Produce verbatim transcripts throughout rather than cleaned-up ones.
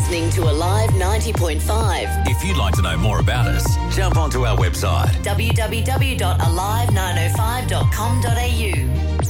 listening to Alive ninety point five. If you'd like to know more about us, jump onto our website w w w dot alive nine oh five dot com dot a u.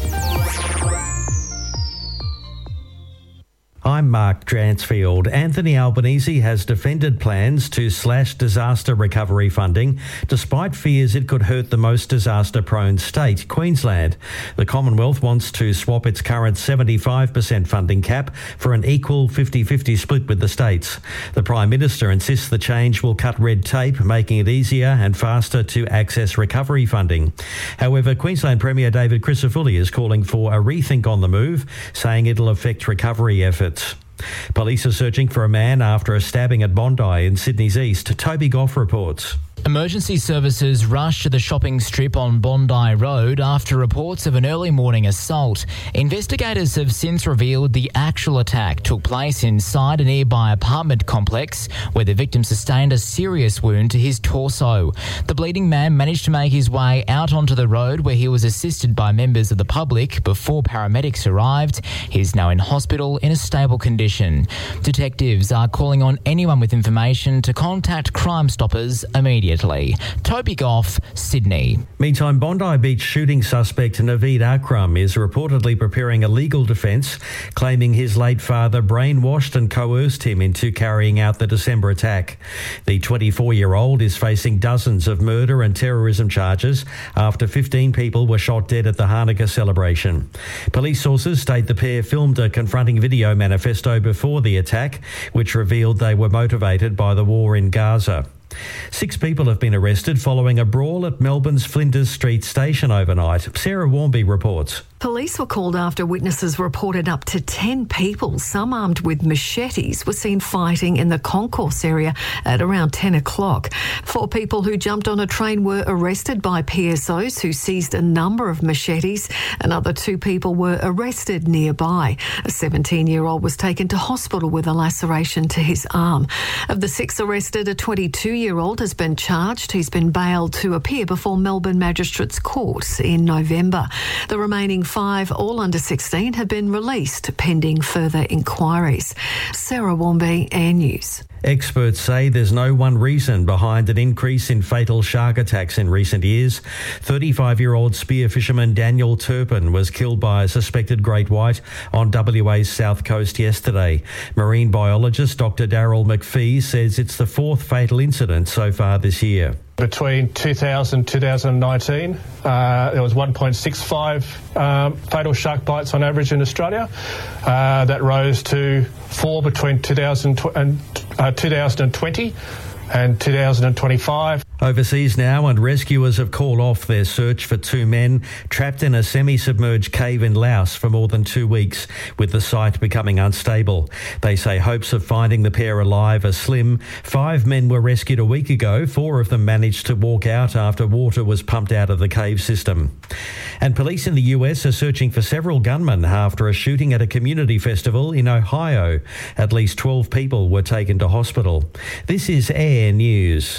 I'm Mark Dransfield. Anthony Albanese has defended plans to slash disaster recovery funding despite fears it could hurt the most disaster-prone state, Queensland. The Commonwealth wants to swap its current seventy-five percent funding cap for an equal fifty-fifty split with the states. The Prime Minister insists the change will cut red tape, making it easier and faster to access recovery funding. However, Queensland Premier David Crisafulli is calling for a rethink on the move, saying it'll affect recovery efforts. Police are searching for a man after a stabbing at Bondi in Sydney's east. Toby Goff reports. Emergency services rushed to the shopping strip on Bondi Road after reports of an early morning assault. Investigators have since revealed the actual attack took place inside a nearby apartment complex where the victim sustained a serious wound to his torso. The bleeding man managed to make his way out onto the road where he was assisted by members of the public before paramedics arrived. He is now in hospital in a stable condition. Detectives are calling on anyone with information to contact Crime Stoppers immediately. Toby Goff, Sydney. Meantime, Bondi Beach shooting suspect Naveed Akram is reportedly preparing a legal defence, claiming his late father brainwashed and coerced him into carrying out the December attack. The twenty-four-year-old is facing dozens of murder and terrorism charges after fifteen people were shot dead at the Hanukkah celebration. Police sources state the pair filmed a confronting video manifesto before the attack, which revealed they were motivated by the war in Gaza. Six people have been arrested following a brawl at Melbourne's Flinders Street station overnight. Sarah Warmby reports. Police were called after witnesses reported up to ten people, some armed with machetes, were seen fighting in the concourse area at around ten o'clock. Four people who jumped on a train were arrested by P S Os who seized a number of machetes. Another two people were arrested nearby. A seventeen-year-old was taken to hospital with a laceration to his arm. Of the six arrested, a twenty-two-year-old has been charged. He's been bailed to appear before Melbourne Magistrates Court in November. The remaining five, all under sixteen, have been released pending further inquiries. Sarah Warmby, Air News. Experts say there's no one reason behind an increase in fatal shark attacks in recent years. thirty-five-year-old spear fisherman Daniel Turpin was killed by a suspected great white on W A's south coast yesterday. Marine biologist Doctor Daryl McPhee says it's the fourth fatal incident so far this year. Between two thousand and two thousand nineteen, uh, there was one point six five um, fatal shark bites on average in Australia. Uh, that rose to four between two thousand and uh, two thousand twenty and two thousand twenty-five. Overseas now, and rescuers have called off their search for two men trapped in a semi-submerged cave in Laos for more than two weeks, with the site becoming unstable. They say hopes of finding the pair alive are slim. Five men were rescued a week ago. Four of them managed to walk out after water was pumped out of the cave system. And police in the U S are searching for several gunmen after a shooting at a community festival in Ohio. At least twelve people were taken to hospital. This is Air News.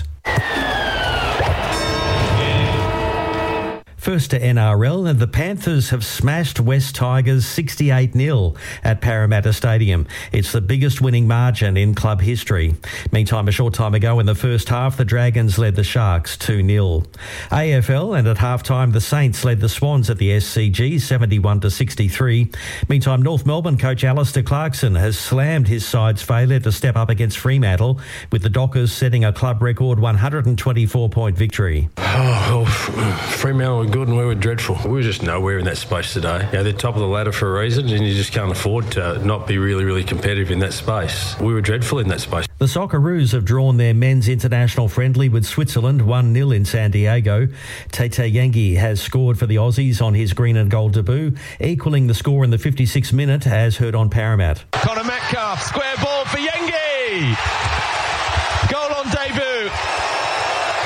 First to N R L, and the Panthers have smashed West Tigers sixty-eight nil at Parramatta Stadium. It's the biggest winning margin in club history. Meantime, a short time ago in the first half, the Dragons led the Sharks two nil. A F L, and at halftime, the Saints led the Swans at the S C G seventy-one to sixty-three. Meantime, North Melbourne coach Alistair Clarkson has slammed his side's failure to step up against Fremantle, with the Dockers setting a club record one hundred twenty-four point victory. Oh, well, Fremantle were good and we were dreadful. We were just nowhere in that space today. Yeah, they're top of the ladder for a reason, and you just can't afford to not be really, really competitive in that space. We were dreadful in that space. The Socceroos have drawn their men's international friendly with Switzerland one nil in San Diego. Tete Yengi has scored for the Aussies on his green and gold debut, equalling the score in the fifty-sixth minute, as heard on Paramount. Connor Metcalf, square ball for Yengi. Goal on debut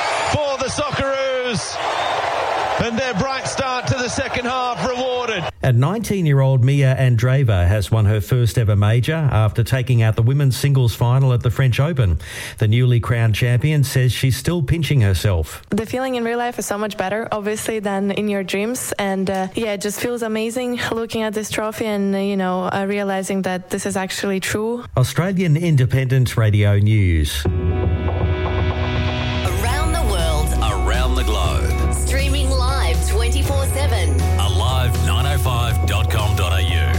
for the Socceroos. And their bright start to the second half rewarded. At And nineteen-year-old Mia Andreeva has won her first ever major after taking out the women's singles final at the French Open. The newly crowned champion says she's still pinching herself. The feeling in real life is so much better, obviously, than in your dreams. And uh, yeah, it just feels amazing looking at this trophy and, uh, you know, uh, realizing that this is actually true. Australian Independent Radio News. Around the world, Around the globe. streaming live twenty-four seven. alive nine oh five dot com dot a u.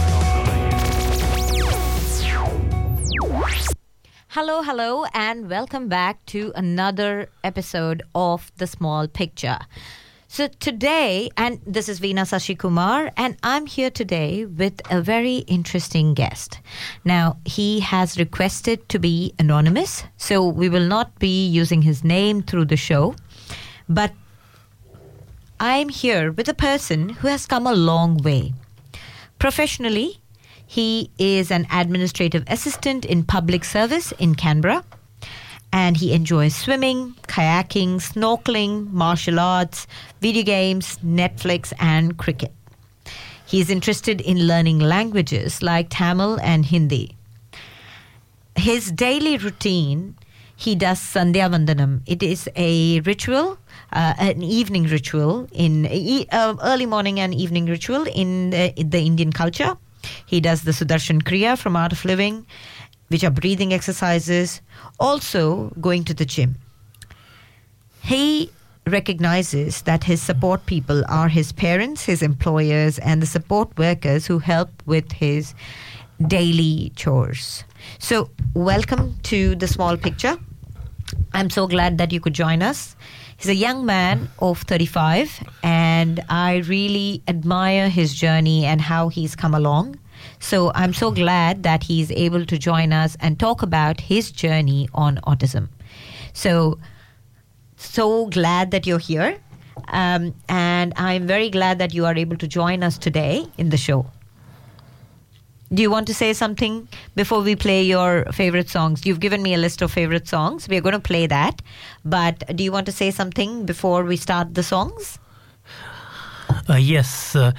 Hello, hello, and welcome back to another episode of The Small Picture. So today, and this is Veena Sasikumar, and I'm here today with a very interesting guest. Now, he has requested to be anonymous, so we will not be using his name through the show, but I'm here with a person who has come a long way. Professionally, he is an administrative assistant in public service in Canberra, and he enjoys swimming, kayaking, snorkeling, martial arts, video games, Netflix, and cricket. He is interested in learning languages like Tamil and Hindi. His daily routine, he does Sandhya Vandanam. It is a ritual, uh, an evening ritual, in uh, early morning and evening ritual in the, in the Indian culture. He does the Sudarshan Kriya from Art of Living, which are breathing exercises, also going to the gym. He recognizes that his support people are his parents, his employers, and the support workers who help with his daily chores. So, welcome to The Small Picture. I'm so glad that you could join us. He's a young man of thirty-five, and I really admire his journey and how he's come along. So I'm so glad that he's able to join us and talk about his journey on autism. So, so glad that you're here. Um, and I'm very glad that you are able to join us today in the show. Do you want to say something before we play your favorite songs? You've given me a list of favorite songs. We're going to play that. But do you want to say something before we start the songs? Uh, yes. Uh,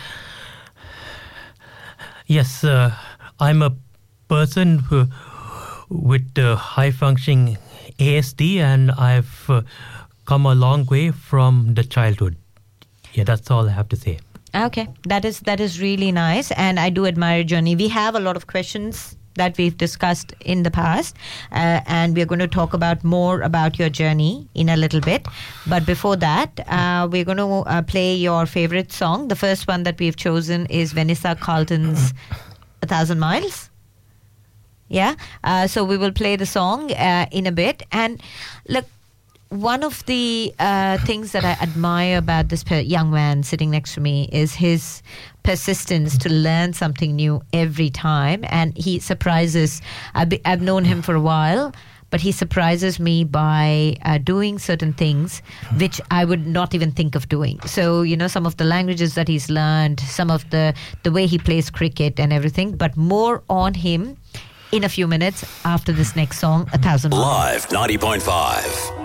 yes, uh, I'm a person who, with uh, high-functioning A S D, and I've uh, come a long way from the childhood. Yeah, that's all I have to say. Okay, that is that is really nice, and I do admire your journey. We have a lot of questions that we've discussed in the past, uh, and we're going to talk about more about your journey in a little bit. But before that, uh, we're going to uh, play your favorite song. The first one that we've chosen is Vanessa Carlton's A Thousand Miles. Yeah, uh, so we will play the song uh, in a bit. And look, one of the uh, things that I admire about this per- young man sitting next to me is his persistence to learn something new every time. And he surprises, I've, be, I've known him for a while, but he surprises me by uh, doing certain things which I would not even think of doing. So, you know, some of the languages that he's learned, some of the, the way he plays cricket and everything, but more on him in a few minutes after this next song, A Thousand Miles. Live ninety point five.